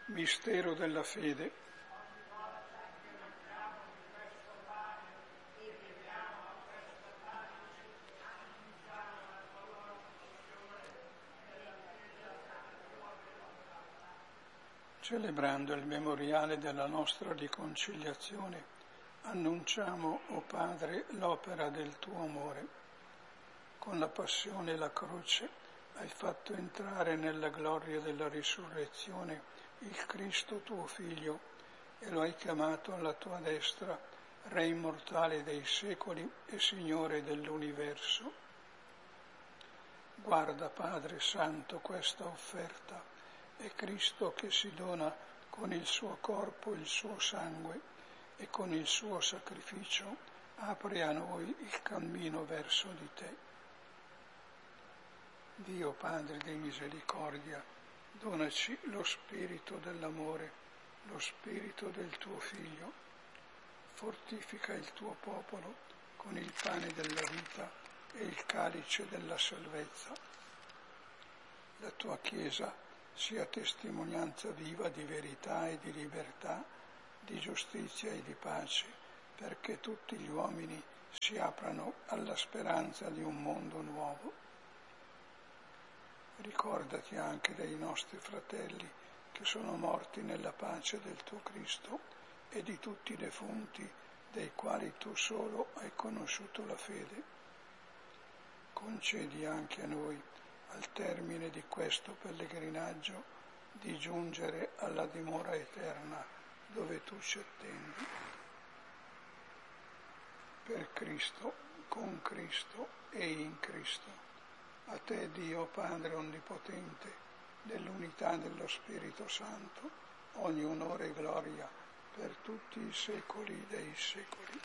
Mistero della fede. Celebrando il memoriale della nostra riconciliazione, annunciamo, o Padre, l'opera del tuo amore. Con la passione e la croce hai fatto entrare nella gloria della risurrezione il Cristo tuo Figlio e lo hai chiamato alla tua destra, Re immortale dei secoli e Signore dell'universo. Guarda, Padre Santo, questa offerta. È Cristo che si dona con il suo corpo e il suo sangue e con il suo sacrificio apre a noi il cammino verso di te. Dio Padre di misericordia, donaci lo spirito dell'amore, lo spirito del tuo Figlio. Fortifica il tuo popolo con il pane della vita e il calice della salvezza. La tua Chiesa sia testimonianza viva di verità e di libertà, di giustizia e di pace, perché tutti gli uomini si aprano alla speranza di un mondo nuovo. Ricordati anche dei nostri fratelli che sono morti nella pace del tuo Cristo e di tutti i defunti dei quali tu solo hai conosciuto la fede. Concedi anche a noi, al termine di questo pellegrinaggio, di giungere alla dimora eterna dove tu ci attendi. Per Cristo, con Cristo e in Cristo. A te, Dio Padre Onnipotente, nell'unità dello Spirito Santo, ogni onore e gloria per tutti i secoli dei secoli.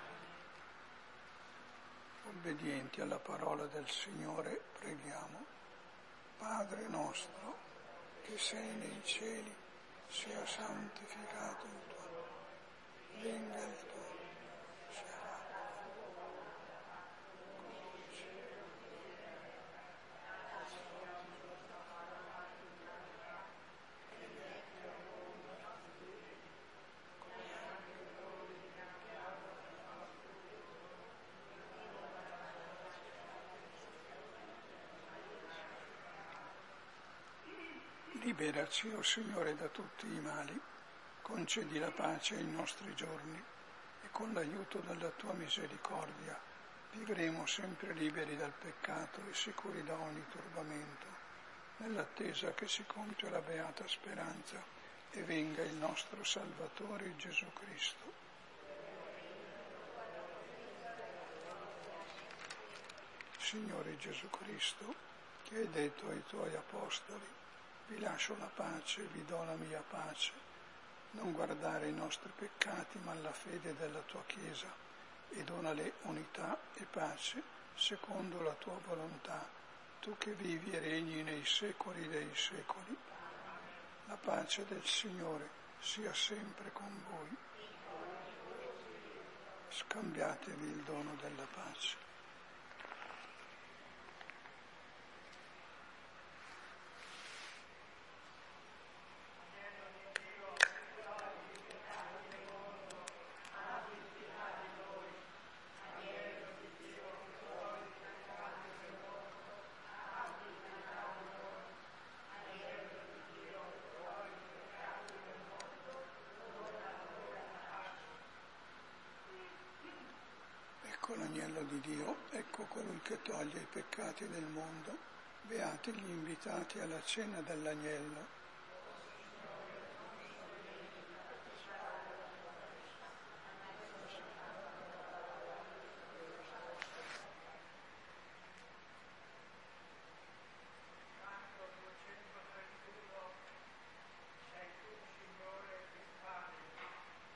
Obbedienti alla parola del Signore, preghiamo. Padre nostro, che sei nei cieli, sia santificato il tuo nome, venga il tuo regno, sia fatta la tua volontà, come in cielo e in terra. Che mette a noi i nostri debiti, come anche noi rimpiangiamo ai nostri debitori, e non lasciarci Liberaci, o Signore, da tutti i mali, concedi la pace ai nostri giorni e con l'aiuto della tua misericordia vivremo sempre liberi dal peccato e sicuri da ogni turbamento, nell'attesa che si compia la beata speranza e venga il nostro Salvatore Gesù Cristo. Signore Gesù Cristo, che hai detto ai tuoi apostoli: vi lascio la pace, vi do la mia pace. Non guardare i nostri peccati, ma la fede della tua Chiesa, e donale unità e pace secondo la tua volontà, tu che vivi e regni nei secoli dei secoli. La pace del Signore sia sempre con voi. Scambiatevi il dono della pace. Ecco l'agnello di Dio, ecco colui che toglie i peccati del mondo. Beati gli invitati alla cena dell'agnello.